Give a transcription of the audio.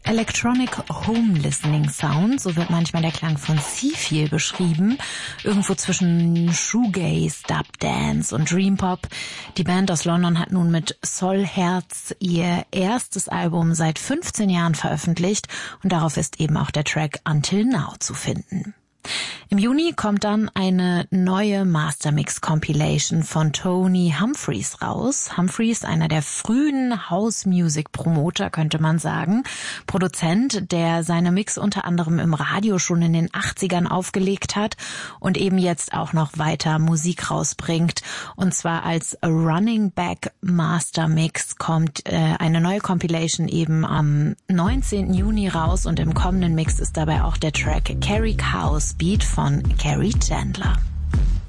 Electronic Home Listening Sound, so wird manchmal der Klang von Seafeel beschrieben, irgendwo zwischen Shoegaze, Dub Dance und Dream Pop. Die Band aus London hat nun mit Solherz ihr erstes Album seit 15 Jahren veröffentlicht und darauf ist eben auch der Track Until Now zu finden. Im Juni kommt dann eine neue Mastermix-Compilation von Tony Humphries raus. Humphries, einer der frühen House-Music-Promoter, könnte man sagen. Produzent, der seine Mix unter anderem im Radio schon in den 80ern aufgelegt hat und eben jetzt auch noch weiter Musik rausbringt. Und zwar als Running Back Mastermix kommt eine neue Compilation eben am 19. Juni raus und im kommenden Mix ist dabei auch der Track Carrie Cows Beat von Carrie Chandler.